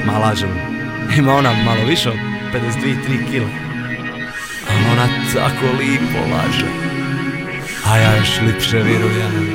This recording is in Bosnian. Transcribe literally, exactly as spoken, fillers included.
Ma lažem, ima ona malo više od pedeset dvije tri kile. A ona tako lipo laže, a ja još lipše virujem.